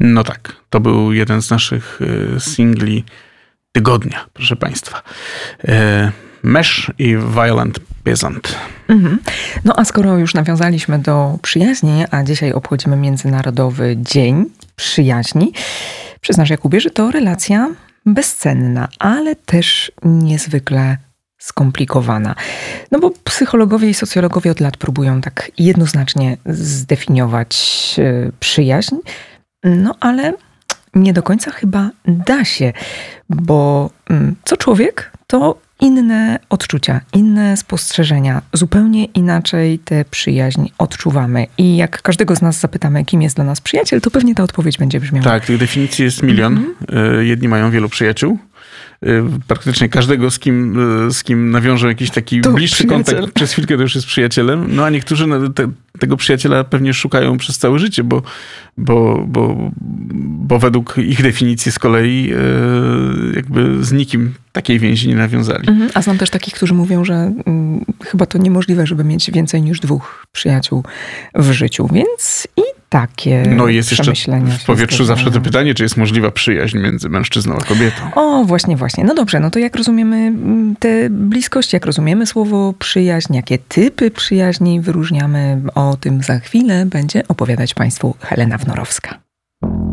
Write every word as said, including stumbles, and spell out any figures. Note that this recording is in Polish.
No tak, to był jeden z naszych singli tygodnia, proszę państwa. Mesh i Violent Peasant. Mhm. No a skoro już nawiązaliśmy do przyjaźni, a dzisiaj obchodzimy Międzynarodowy Dzień Przyjaźni, przyznasz, Jakubie, że to relacja bezcenna, ale też niezwykle skomplikowana. No bo psychologowie i socjologowie od lat próbują tak jednoznacznie zdefiniować przyjaźń, no ale nie do końca chyba da się, bo co człowiek, to inne odczucia, inne spostrzeżenia. Zupełnie inaczej tę przyjaźń odczuwamy. I jak każdego z nas zapytamy, kim jest dla nas przyjaciel, to pewnie ta odpowiedź będzie brzmiała. Tak, tych definicji jest milion. Mm-hmm. Jedni mają wielu przyjaciół. Praktycznie każdego, z kim, z kim nawiążą jakiś taki to bliższy przyjaciel. Kontakt przez chwilkę, to już jest przyjacielem. No a niektórzy te, tego przyjaciela pewnie szukają przez całe życie, bo, bo, bo, bo według ich definicji z kolei jakby z nikim takiej więzi nie nawiązali. Mhm. A znam też takich, którzy mówią, że mm, chyba to niemożliwe, żeby mieć więcej niż dwóch przyjaciół w życiu, więc i takie No i jest jeszcze w powietrzu zawsze to pytanie, czy jest możliwa przyjaźń między mężczyzną a kobietą. O, właśnie, właśnie. No dobrze, no to jak rozumiemy te bliskości, jak rozumiemy słowo przyjaźń, jakie typy przyjaźni wyróżniamy, o tym za chwilę będzie opowiadać Państwu Helena Wnorowska.